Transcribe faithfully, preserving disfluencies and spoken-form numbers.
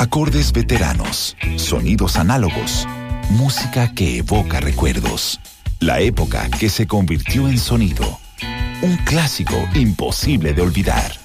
Acordes veteranos, sonidos análogos, música que evoca recuerdos. La época que se convirtió en sonido. Un clásico imposible de olvidar.